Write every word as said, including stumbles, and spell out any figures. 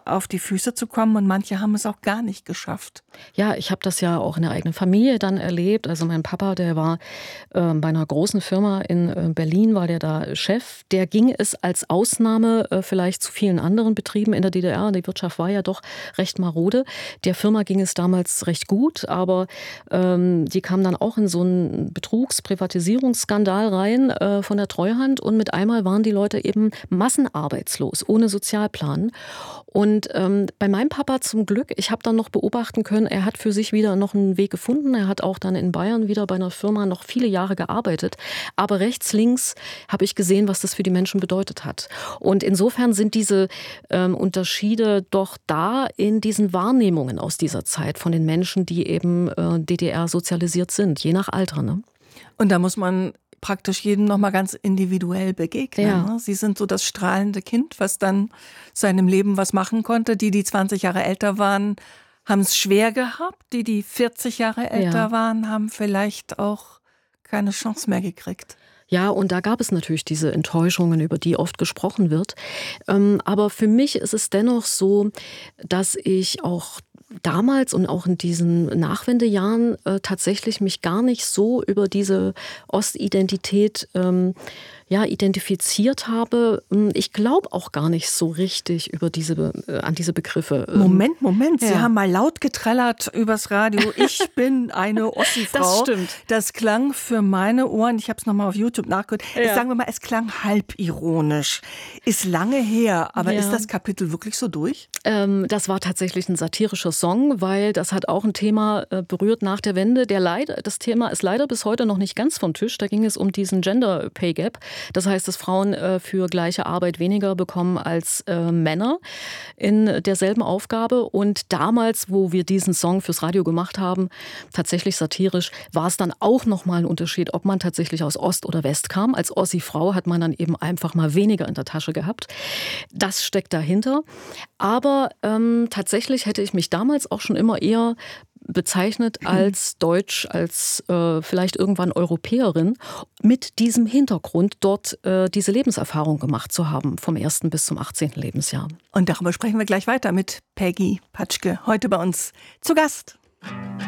auf die Füße zu kommen und manche haben es auch gar nicht geschafft. Ja, ich habe das ja auch in der eigenen Familie dann erlebt. Also mein Papa, der war äh, bei einer großen Firma in äh, Berlin, war der da Chef. Der ging es als Ausnahme äh, vielleicht zu vielen anderen Betrieben in der D D R. Die Wirtschaft war ja doch recht marode. Der Firma ging es damals recht gut, aber ähm, die kam dann auch in so einen Betrugs-Privatisierungsskandal rein äh, von der Treuhand und mit einmal waren die Leute eben massenarbeitslos, ohne Sozialplan. Und ähm, bei meinem Papa zum Glück, ich habe dann noch beobachten können, er hat für sich wieder noch einen Weg gefunden. Er hat auch dann in Bayern wieder bei einer Firma noch viele Jahre gearbeitet. Aber rechts, links habe ich gesehen, was das für die Menschen bedeutet hat. Und insofern sind diese ähm, Unterschiede doch da in diesen Wahrnehmungen aus dieser Zeit von den Menschen, die eben äh, D D R sozialisiert sind, je nach Alter. Ne? Und da muss man praktisch jedem nochmal ganz individuell begegnen. Ja. Ne? Sie sind so das strahlende Kind, was dann seinem Leben was machen konnte. Die, die zwanzig Jahre älter waren, haben es schwer gehabt. Die, die vierzig Jahre älter Ja. waren, haben vielleicht auch keine Chance mehr gekriegt. Ja, und da gab es natürlich diese Enttäuschungen, über die oft gesprochen wird. Ähm, aber für mich ist es dennoch so, dass ich auch damals und auch in diesen Nachwendejahren äh, tatsächlich mich gar nicht so über diese Ostidentität ähm, ja, identifiziert habe. Ich glaube auch gar nicht so richtig über diese, äh, an diese Begriffe. Moment, Moment, Sie ja. haben mal laut getrellert übers Radio. Ich bin eine Ossi-Frau. Das stimmt. Das klang für meine Ohren, ich habe es nochmal auf YouTube nachgehört, Ja. jetzt sagen wir mal, es klang halb ironisch. Ist lange her, aber Ja. ist das Kapitel wirklich so durch? Ähm, das war tatsächlich ein satirischer Song, weil das hat auch ein Thema äh, berührt nach der Wende. Der leider, das Thema ist leider bis heute noch nicht ganz vom Tisch. Da ging es um diesen Gender Pay Gap. Das heißt, dass Frauen äh, für gleiche Arbeit weniger bekommen als äh, Männer in derselben Aufgabe. Und damals, wo wir diesen Song fürs Radio gemacht haben, tatsächlich satirisch, war es dann auch nochmal ein Unterschied, ob man tatsächlich aus Ost oder West kam. Als Ossi-Frau hat man dann eben einfach mal weniger in der Tasche gehabt. Das steckt dahinter. Aber ähm, tatsächlich hätte ich mich damals auch schon immer eher bezeichnet als Deutsch, als äh, vielleicht irgendwann Europäerin, mit diesem Hintergrund, dort äh, diese Lebenserfahrung gemacht zu haben, vom ersten bis zum achtzehnten Lebensjahr. Und darüber sprechen wir gleich weiter mit Peggy Patschke, heute bei uns zu Gast.